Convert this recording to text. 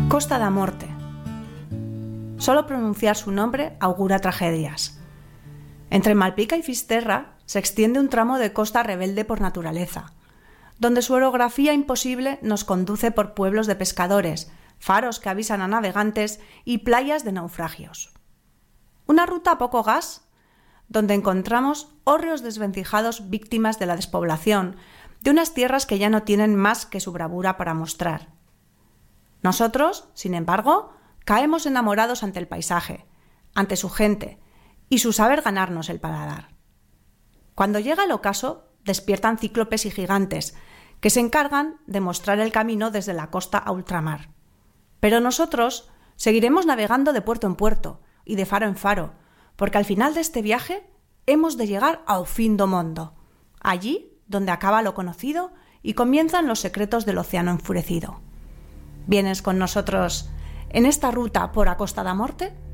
Costa da Morte. Solo pronunciar su nombre augura tragedias. Entre Malpica y Fisterra se extiende un tramo de costa rebelde por naturaleza, donde su orografía imposible nos conduce por pueblos de pescadores, faros que avisan a navegantes y playas de naufragios. Una ruta a poco gas, donde encontramos hórreos desvencijados víctimas de la despoblación, de unas tierras que ya no tienen más que su bravura para mostrar. Nosotros, sin embargo, caemos enamorados ante el paisaje, ante su gente y su saber ganarnos el paladar. Cuando llega el ocaso, despiertan cíclopes y gigantes que se encargan de mostrar el camino desde la costa a ultramar. Pero nosotros seguiremos navegando de puerto en puerto y de faro en faro, porque al final de este viaje hemos de llegar ao fin do mundo, allí donde acaba lo conocido y comienzan los secretos del océano enfurecido. ¿Vienes con nosotros en esta ruta por a Costa da Morte?